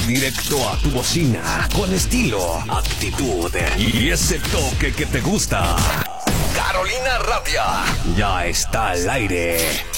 directo a tu bocina, con estilo, actitud y ese toque que te gusta. Carolina Rabia ya está al aire.